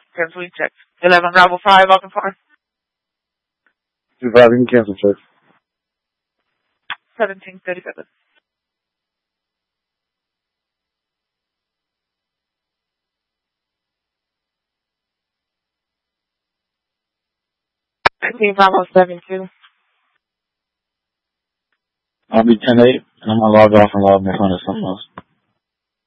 Cancel check. 11 Bravo 5, open for 25, you can cancel check. 1737. Bravo 72. I'll be 10-8, and I'm gonna log off and log back on to something else.